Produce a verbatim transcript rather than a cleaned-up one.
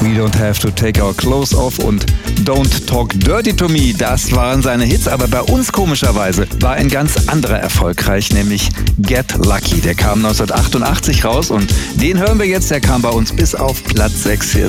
We Don't Have to Take Our Clothes Off und Don't Talk Dirty to Me, das waren seine Hits, aber bei uns komischerweise war ein ganz anderer erfolgreich, nämlich Get Lucky. Der kam neunzehnhundertachtundachtzig raus und den hören wir jetzt, der kam bei uns bis auf Platz sechs. Hier